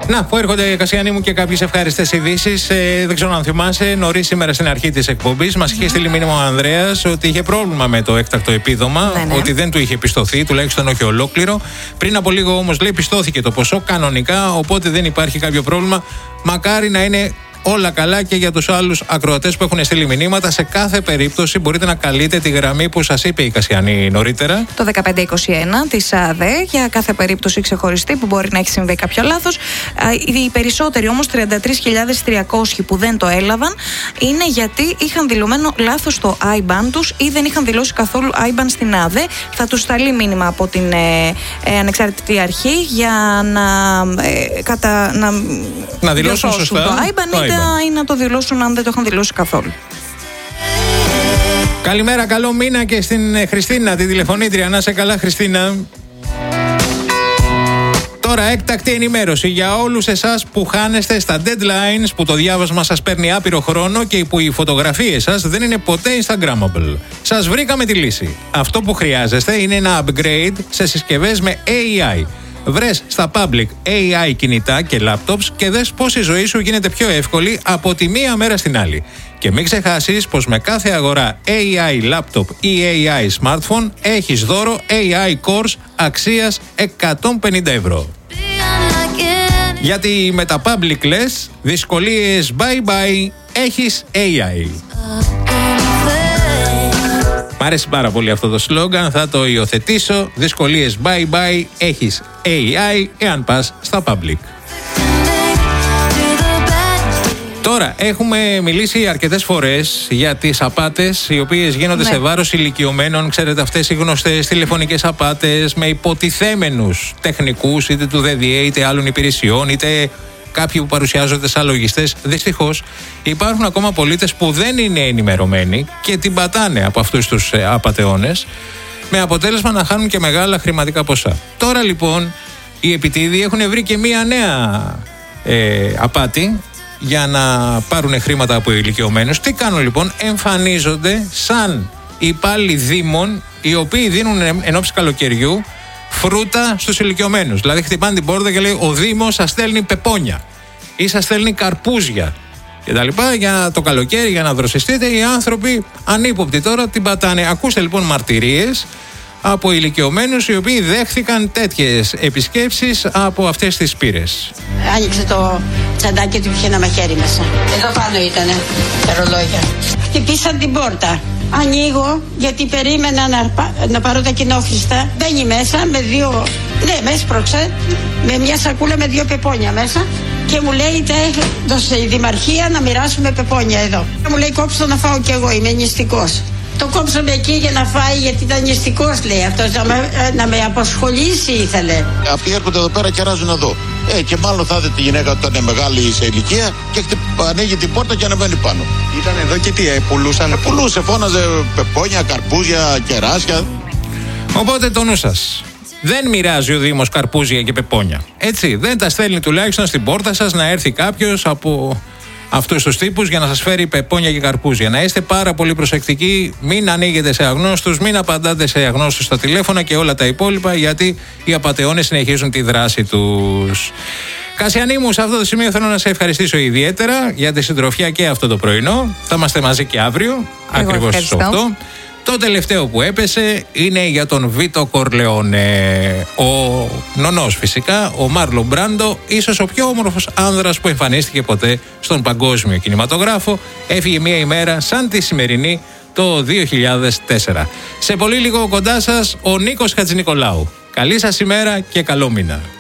Να, που έρχονται, Κασιανή μου, και κάποιες ευχάριστες ειδήσεις. Δεν ξέρω αν θυμάσαι, νωρίς σήμερα στην αρχή της εκπομπής μας είχε στείλει μήνυμα ο Ανδρέας ότι είχε πρόβλημα με το έκτακτο επίδομα, ότι δεν του είχε πιστωθεί, τουλάχιστον όχι ολόκληρο. Πριν από λίγο όμως, λέει, πιστώθηκε το ποσό κανονικά, οπότε δεν υπάρχει κάποιο πρόβλημα. Μακάρι να είναι όλα καλά και για τους άλλους ακροατές που έχουν στείλει μηνύματα. Σε κάθε περίπτωση μπορείτε να καλείτε τη γραμμή που σας είπε η Κασιανή νωρίτερα. Το 1521 της ΑΔΕ, για κάθε περίπτωση ξεχωριστή που μπορεί να έχει συμβεί κάποιο λάθος. Οι περισσότεροι όμως, 33.300 που δεν το έλαβαν, είναι γιατί είχαν δηλωμένο λάθος το IBAN τους ή δεν είχαν δηλώσει καθόλου IBAN στην ΑΔΕ. Θα τους σταλεί μήνυμα από την ανεξάρτητη αρχή για να δηλώσουν σωστά το IBAN. Ή να το δηλώσουν αν δεν το είχαν δηλώσει καθόλου. Καλημέρα, καλό μήνα και στην Χριστίνα, τη τηλεφωνήτρια. Να σε καλά, Χριστίνα. Τώρα, έκτακτη ενημέρωση για όλους εσάς που χάνεστε στα deadlines, που το διάβασμα σας παίρνει άπειρο χρόνο και που οι φωτογραφίες σας δεν είναι ποτέ Instagrammable. Σας βρήκαμε τη λύση. Αυτό που χρειάζεστε είναι ένα upgrade σε συσκευές με AI. Βρες στα public AI κινητά και laptops και δες πως η ζωή σου γίνεται πιο εύκολη από τη μία μέρα στην άλλη. Και μην ξεχάσεις πως με κάθε αγορά AI laptop ή AI smartphone έχεις δώρο AI course αξίας 150 ευρώ. Γιατί με τα public λες, δυσκολίες bye bye, έχεις AI. Μ' αρέσει πάρα πολύ αυτό το σλόγγαν, θα το υιοθετήσω. Δυσκολίες bye bye, έχεις AI εάν πας στα public. Τώρα, έχουμε μιλήσει αρκετές φορές για τις απάτες οι οποίες γίνονται σε βάρος ηλικιωμένων. Ξέρετε, αυτές οι γνωστές τηλεφωνικές απάτες με υποτιθέμενους τεχνικούς, είτε του ΔΔΕ είτε άλλων υπηρεσιών, είτε κάποιοι που παρουσιάζονται σαν λογιστές. Δυστυχώς, υπάρχουν ακόμα πολίτες που δεν είναι ενημερωμένοι και την πατάνε από αυτούς τους απατεώνες, με αποτέλεσμα να χάνουν και μεγάλα χρηματικά ποσά. Τώρα λοιπόν, οι επιτίδιοι έχουν βρει και μία νέα απάτη για να πάρουν χρήματα από ηλικιωμένους. Τι κάνουν λοιπόν? Εμφανίζονται σαν υπάλληλοι δήμων, οι οποίοι δίνουν εν ώψη καλοκαιριού φρούτα στους ηλικιωμένους. Δηλαδή χτυπάνε την πόρτα και λέει: ο Δήμος σας στέλνει πεπόνια ή σας στέλνει καρπούζια και τα λοιπά για το καλοκαίρι, για να δροσιστείτε. Οι άνθρωποι ανύποπτοι τώρα την πατάνε. Ακούστε λοιπόν μαρτυρίες από ηλικιωμένους οι οποίοι δέχθηκαν τέτοιες επισκέψεις από αυτές τις πύρες. Άνοιξε το τσαντάκι του, είχε ένα μαχαίρι μέσα. Εδώ πάνω ήτανε τα ρολόγια. Χτυπήσαν την πόρτα. Ανοίγω γιατί περίμενα να πάρω τα κοινόχρηστα. Μπαίνει μέσα με δύο. Ναι, με έσπρωξε με μια σακούλα με δύο πεπόνια μέσα και μου λέει: δώσε η Δημαρχία να μοιράσουμε πεπόνια εδώ. Μου λέει: κόψω να φάω κι εγώ, είμαι νηστικός. Το κόψαμε εκεί για να φάει, γιατί ήταν νηστικός, λέει αυτός, να με απασχολήσει ήθελε. Αυτοί έρχονται εδώ πέρα και ράζουν εδώ. Και μάλλον θα δείτε τη γυναίκα όταν είναι μεγάλη σε ηλικία και ανοίγει την πόρτα και ανεβαίνει πάνω. Ήταν εδώ και τι, πουλούσαν? Πουλούσε, φώναζε πεπόνια, καρπούζια, κεράσια. Οπότε το νου σας. Δεν μοιράζει ο Δήμος καρπούζια και πεπόνια. Έτσι, δεν τα στέλνει τουλάχιστον στην πόρτα σας να έρθει κάποιος από αυτούς τους τύπους για να σας φέρει πεπόνια και καρπούζια. Να είστε πάρα πολύ προσεκτικοί, μην ανοίγετε σε αγνώστους, μην απαντάτε σε αγνώστους στα τηλέφωνα και όλα τα υπόλοιπα, γιατί οι απατεώνες συνεχίζουν τη δράση τους. Κασιανή μου, σε αυτό το σημείο θέλω να σε ευχαριστήσω ιδιαίτερα για τη συντροφιά και αυτό το πρωινό. Θα είμαστε μαζί και αύριο, ακριβώς στις 8. Το τελευταίο που έπεσε είναι για τον Βίτο Κορλεόνε. Ο νονός φυσικά, ο Μάρλον Μπράντο, ίσως ο πιο όμορφος άνδρας που εμφανίστηκε ποτέ στον παγκόσμιο κινηματογράφο, έφυγε μια ημέρα σαν τη σημερινή το 2004. Σε πολύ λίγο κοντά σας ο Νίκος Χατζηνικολάου. Καλή σας ημέρα και καλό μήνα.